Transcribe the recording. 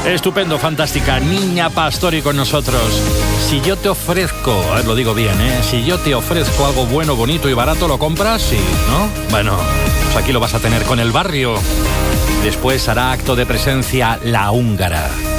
Estupendo, fantástica. Niña Pastori con nosotros. Si yo te ofrezco, a ver, lo digo bien, si yo te ofrezco algo bueno, bonito y barato, ¿lo compras? Sí, ¿no? Bueno, pues aquí lo vas a tener con El Barrio. Después hará acto de presencia La Húngara.